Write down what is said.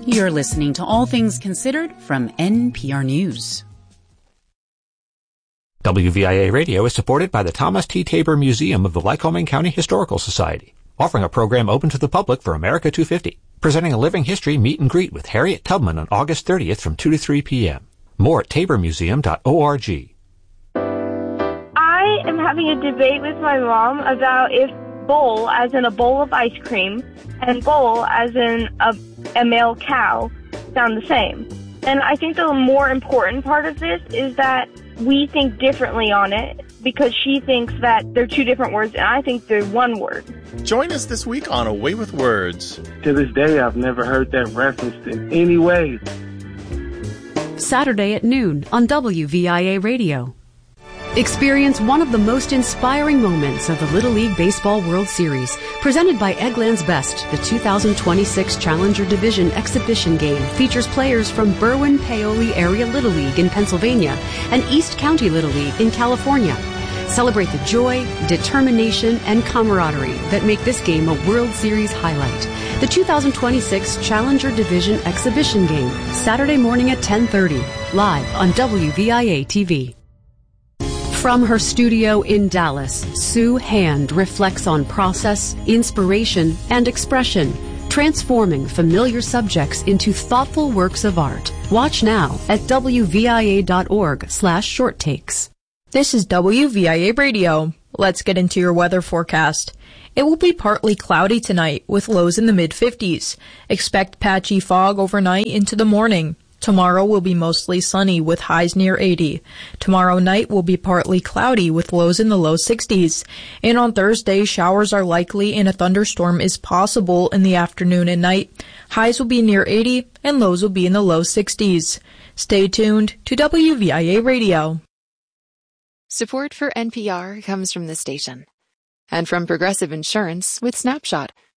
You're listening to All Things Considered from NPR News. WVIA Radio is supported by the Thomas T. Tabor Museum of the Lycoming County Historical Society, offering a program open to the public for America 250, presenting a living history meet and greet with Harriet Tubman on August 30th from 2 to 3 p.m. More at tabormuseum.org. I am having a debate with my mom about if bowl, as in a bowl of ice cream, and bowl, as in a male cow, sound the same. And I think the more important part of this is that we think differently on it, because she thinks that they're two different words and I think they're one word. Join us this week on A Way with Words. To this day, I've never heard that referenced in any way. Saturday at noon on WVIA Radio. Experience one of the most inspiring moments of the Little League Baseball World Series, presented by Eggland's Best. The 2026 Challenger Division exhibition game features players from Berwyn-Paoli Area Little League in Pennsylvania and East County Little League in California. Celebrate the joy, determination, and camaraderie that make this game a World Series highlight. The 2026 Challenger Division exhibition game, Saturday morning at 10:30, live on WVIA TV. From her studio in Dallas, Sue Hand reflects on process, inspiration, and expression, transforming familiar subjects into thoughtful works of art. Watch now at wvia.org/short takes. This is WVIA Radio. Let's get into your weather forecast. It will be partly cloudy tonight with lows in the mid-50s. Expect patchy fog overnight into the morning. Tomorrow will be mostly sunny with highs near 80. Tomorrow night will be partly cloudy with lows in the low 60s. And on Thursday, showers are likely and a thunderstorm is possible in the afternoon and night. Highs will be near 80 and lows will be in the low 60s. Stay tuned to WVIA Radio. Support for NPR comes from the station and from Progressive Insurance with Snapshot,